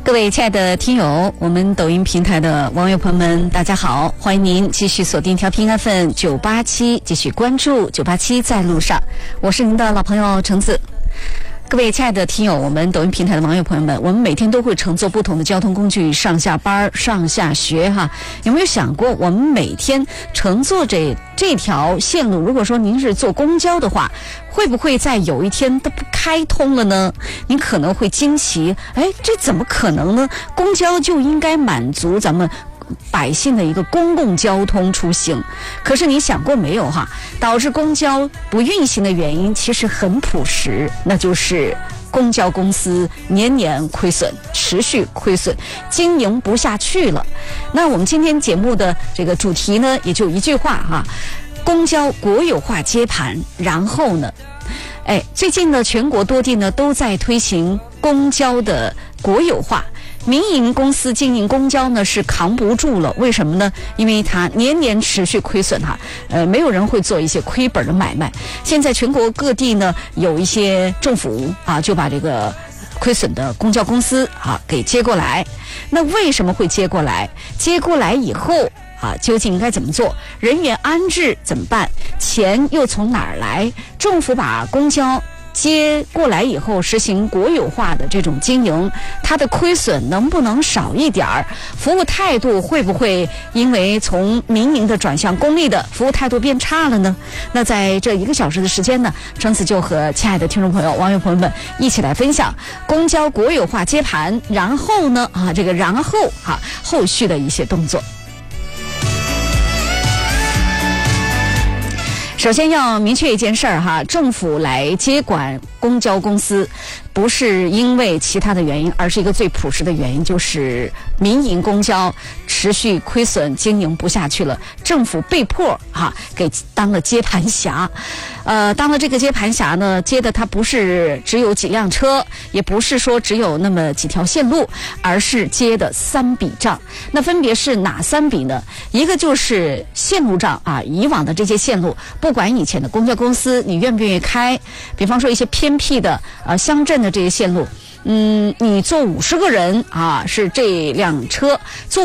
各位亲爱的听友，我们抖音平台的网友朋友们，大家好，欢迎您继续锁定调频 FM 987，继续关注987在路上，我是您的老朋友橙子。各位亲爱的听友，我们抖音平台的网友朋友们，我们每天都会乘坐不同的交通工具上下班上下学哈，有没有想过我们每天乘坐这条线路，如果说您是坐公交的话，会不会在有一天都不开通了呢？您可能会惊奇，这怎么可能呢？公交就应该满足咱们百姓的一个公共交通出行，可是你想过没有哈？导致公交不运行的原因其实很朴实，那就是公交公司年年亏损，持续亏损，经营不下去了。那我们今天节目的这个主题呢，也就一句话哈：公交国有化接盘，然后呢，最近呢，全国多地呢都在推行公交的国有化。民营公司经营公交呢是扛不住了，为什么呢？因为它年年持续亏损哈，没有人会做一些亏本的买卖。现在全国各地呢有一些政府就把这个亏损的公交公司给接过来。那为什么会接过来？接过来以后究竟应该怎么做？人员安置怎么办？钱又从哪儿来？政府把公交接过来以后，实行国有化的这种经营，它的亏损能不能少一点儿？服务态度会不会因为从民营的转向公立的服务态度变差了呢？那在这1个小时的时间呢，橙子就和亲爱的听众朋友、网友朋友们一起来分享公交国有化接盘，然后呢后续的一些动作。首先要明确一件事儿政府来接管公交公司，不是因为其他的原因，而是一个最朴实的原因，就是民营公交持续亏损，经营不下去了，政府被迫给当了接盘侠。当了这个接盘侠呢，接的它不是只有几辆车，也不是说只有那么几条线路，而是接的3笔账。那分别是哪3笔呢？一个就是线路账以往的这些线路，不管以前的公交公司你愿不愿意开，比方说一些偏僻的乡镇的这些线路，你坐50个人是这辆车，坐